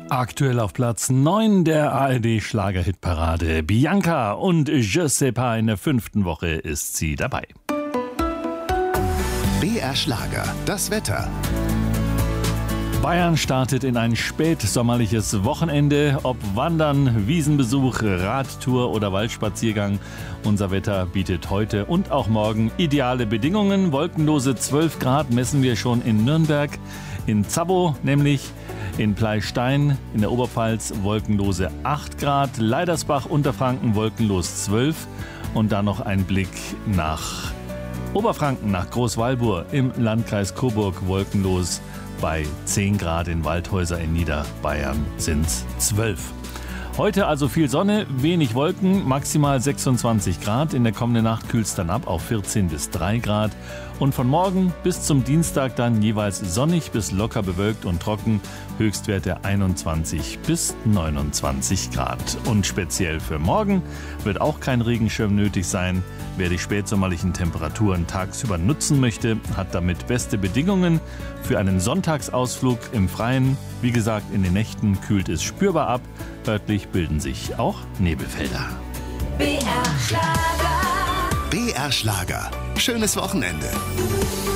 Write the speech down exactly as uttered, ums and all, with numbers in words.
Aktuell auf Platz neun der A R D-Schlager-Hitparade. Bianca und Je sais pas, in der fünften Woche ist sie dabei. B R Schlager, das Wetter. Bayern startet in ein spätsommerliches Wochenende. Ob Wandern, Wiesenbesuch, Radtour oder Waldspaziergang. Unser Wetter bietet heute und auch morgen ideale Bedingungen. Wolkenlose zwölf Grad messen wir schon in Nürnberg, in Zabbo nämlich. In Pleystein in der Oberpfalz wolkenlose acht Grad, Leidersbach, Unterfranken wolkenlos zwölf und dann noch ein Blick nach Oberfranken, nach Großwallburg im Landkreis Coburg wolkenlos bei zehn Grad, in Waldhäuser in Niederbayern sind es zwölf. Heute also viel Sonne, wenig Wolken, maximal sechsundzwanzig Grad. In der kommenden Nacht kühlt es dann ab auf vierzehn bis drei Grad. Und von morgen bis zum Dienstag dann jeweils sonnig bis locker bewölkt und trocken. Höchstwerte einundzwanzig bis neunundzwanzig Grad. Und speziell für morgen wird auch kein Regenschirm nötig sein. Wer die spätsommerlichen Temperaturen tagsüber nutzen möchte, hat damit beste Bedingungen für einen Sonntagsausflug im Freien. Wie gesagt, in den Nächten kühlt es spürbar ab. Örtlich bilden sich auch Nebelfelder. B R Schlager. B R Schlager. Schönes Wochenende.